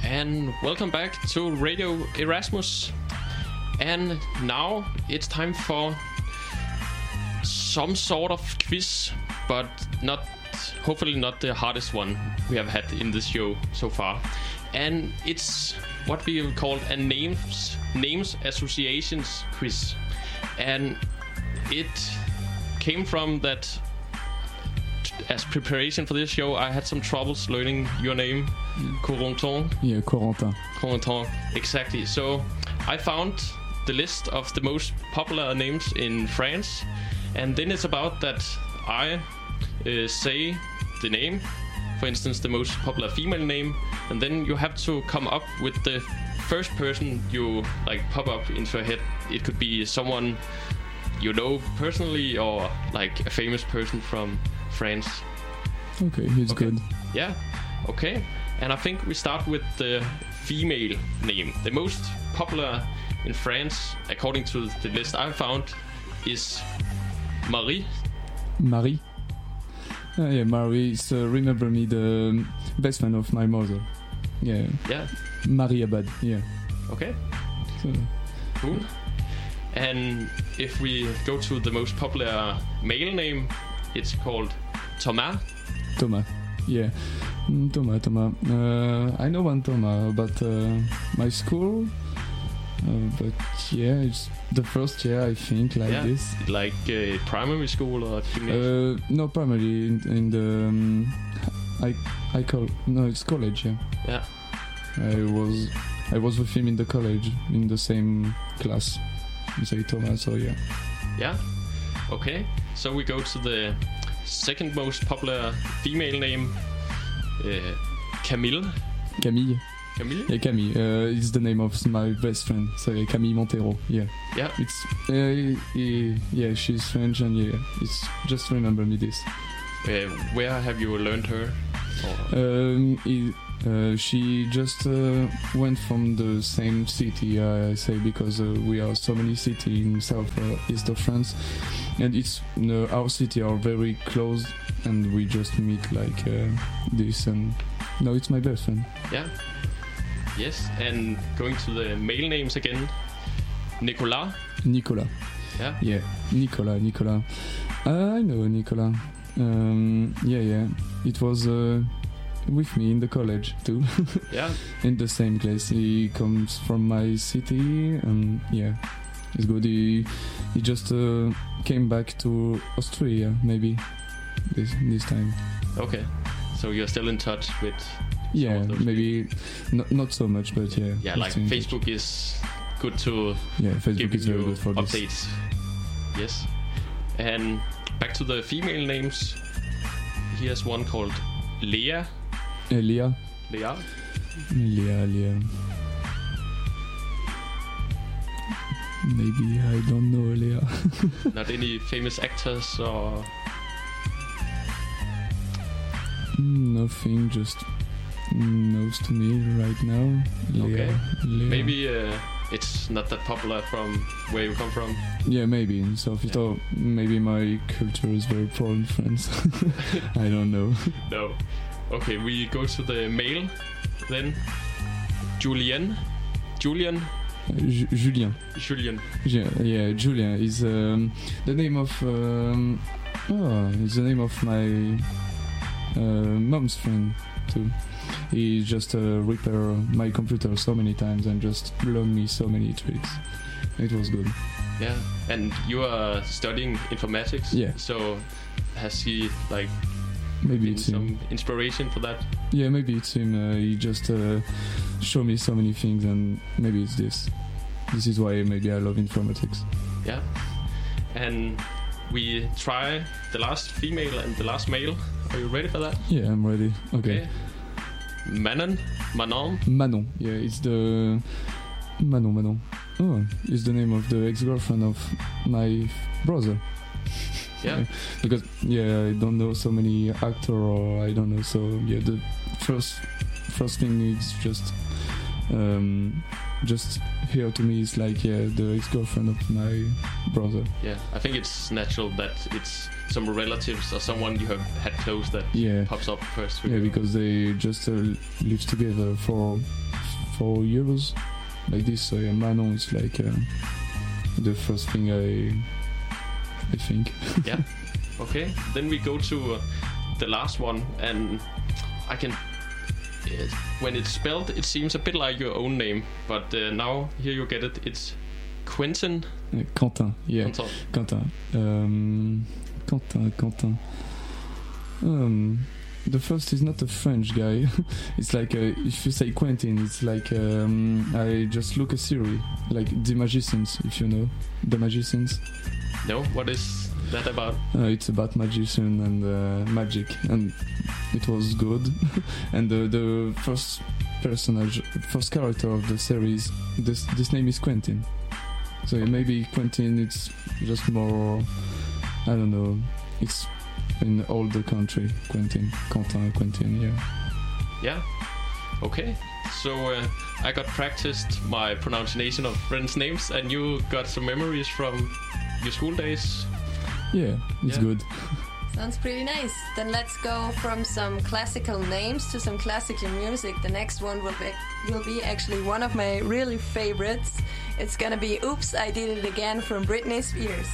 and welcome back to Radio Erasmus. And now it's time for some sort of quiz, but hopefully not the hardest one we have had in this show so far. And it's what we have called a names associations quiz. And it came from that, as preparation for this show, I had some troubles learning your name, Corentin. Yeah, Corentin. Corentin, exactly. So I found the list of the most popular names in France, and then it's about that I say the name, for instance, the most popular female name, and then you have to come up with the first person you like pop up into your head. It could be someone you know personally, or like a famous person from France. Okay, it's good. Yeah, okay. And I think we start with the female name. The most popular in France, according to the list I found, is Marie. Marie? Yeah, Marie is, remember me, the best friend of my mother. Yeah. Yeah. Marie Abad, yeah. Okay. So. Cool. And if we go to the most popular male name, it's called Thomas. Thomas, yeah. Thomas. I know one Thomas about my school, but yeah, it's the first year I think like this. Like primary school or no, primary in the it's college. Yeah. Yeah. I was with him in the college in the same class. You say Thomas, so yeah. Yeah. Okay. So we go to the second most popular female name, Camille. Camille. Camille? Yeah, Camille. It's the name of my best friend. So Camille Montero. Yeah. Yeah. It's yeah, she's French, and yeah, it's just remember me this. Where have you learned her? She just went from the same city, I say, because we are so many cities in south east of France, and it's our city are very close, and we just meet like this, and no, it's my best friend. Yeah. Yes, and going to the male names again, Nicolas. Nicolas. Yeah. Yeah, Nicolas. I know Nicolas. Yeah. It was with me in the college too. Yeah. In the same class. He comes from my city, and yeah, it's good. He just came back to Austria maybe this time. Okay. So you're still in touch with? Yeah, maybe not so much, but yeah. Yeah, like Facebook is good to. Yeah, Facebook is very good for updates. This. Yes. And back to the female names. Here's one called Leah. Leah. Leah. Maybe I don't know Leah. Not any famous actors or? Nothing, just knows to me right now. Okay. Leah. Maybe it's not that popular from where you come from. Yeah, maybe in South. Or maybe my culture is very poor in France. I don't know. No. Okay, we go to the male then. Julien. Julien. Yeah, Julien is the name of. It's the name of my mom's friend too. He just repair my computer so many times and just learned me so many tricks. It was good. Yeah, and you are studying informatics. Yeah. So has he like maybe it's some him. Inspiration for that? Yeah, maybe it's him. He just showed me so many things, and maybe it's this. This is why maybe I love informatics. Yeah. And we try the last female and the last male. Are you ready for that? Yeah, I'm ready. Okay. Manon. Yeah, it's the Manon. Oh, it's the name of the ex-girlfriend of my brother. Yeah. Because I don't know so many actors, or I don't know. So yeah, the first thing is just just here to me is like the ex-girlfriend of my brother. Yeah, I think it's natural that it's some relatives or someone you have had close that pops up first. Yeah, because they just live together for 4 years like this. So yeah, Manon is like the first thing I think. Yeah. Okay. Then we go to the last one, and I can. When it's spelled, it seems a bit like your own name, but now here you get it. It's Quentin. Quentin. Yeah. Quentin. Quentin. The first is not a French guy. It's like if you say Quentin, it's like I just look a series like The Magicians, if you know The Magicians. No, what is that about? It's about magician and magic, and it was good. And the first character of the series, this name is Quentin. So maybe Quentin, it's just more, I don't know, it's in all the country. Quentin, yeah. Yeah. Okay. So I got practiced my pronunciation of French names, and you got some memories from your school days. Yeah, it's good. Sounds pretty nice. Then let's go from some classical names to some classical music. The next one will be actually one of my really favorites. It's gonna be "Oops, I Did It Again" from Britney Spears.